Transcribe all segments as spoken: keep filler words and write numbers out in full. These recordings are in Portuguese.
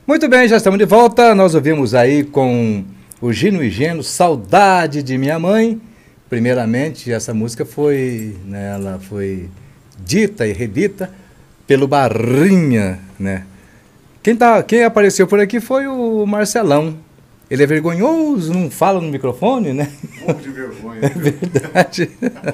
Muito bem, já estamos de volta. Nós ouvimos aí com o Gino e Geno, Saudade de Minha Mãe. Primeiramente, essa música foi, né, ela foi dita e redita pelo Barrinha, né? Quem, tá, quem apareceu por aqui foi o Marcelão. Ele é vergonhoso, não fala no microfone, né? Um monte de vergonha. É verdade.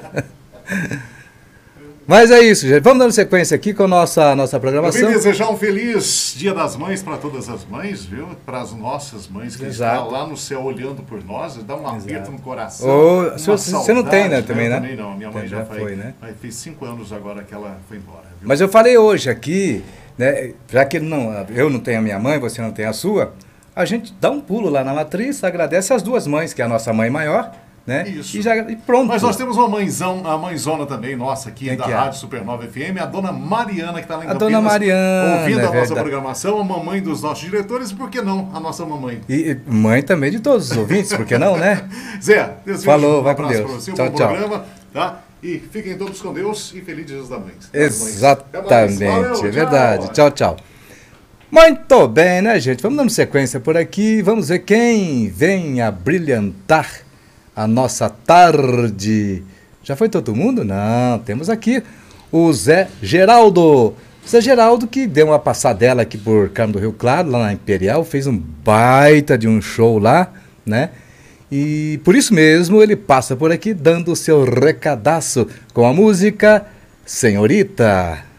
Mas é isso, gente. Vamos dando sequência aqui com a nossa, nossa programação. Eu vim desejar um feliz Dia das Mães para todas as mães, viu? Para as nossas mães que Exato. estão lá no céu olhando por nós, dá um aperto Exato. no coração. Ou, uma você, você não tem, né? saudade, Também, né? Também não. Minha mãe já, já foi, foi, né? Mas fez cinco anos agora que ela foi embora. Viu? Mas eu falei hoje aqui, né? Já que não, eu não tenho a minha mãe, você não tem a sua, a gente dá um pulo lá na matriz, agradece as duas mães, que é a nossa mãe maior, né? Isso. E, já, e pronto. Mas nós temos uma mãezão, a mãezona também, nossa, aqui Quem da que é? Rádio Supernova F M, a dona Mariana, que está lá em A Campinas, dona Mariana, ouvindo é a nossa verdade. programação, a mamãe dos nossos diretores, e por que não a nossa mamãe? E e mãe também de todos os ouvintes, por que não, né? Zé, desejo Falou, um vai com abraço Deus. para você, um Tchau, bom tchau. programa, tá? E fiquem todos com Deus e feliz Dia das Mães. Exatamente, Valeu, é verdade. Tchau, tchau. Muito bem, né, gente? Vamos dando sequência por aqui. Vamos ver quem vem a brilhantar a nossa tarde. Já foi todo mundo? Não, temos aqui o Zé Geraldo. Zé Geraldo que deu uma passadela aqui por Carmo do Rio Claro, lá na Imperial, fez um baita de um show lá, né? E por isso mesmo ele passa por aqui dando o seu recadaço com a música Senhorita.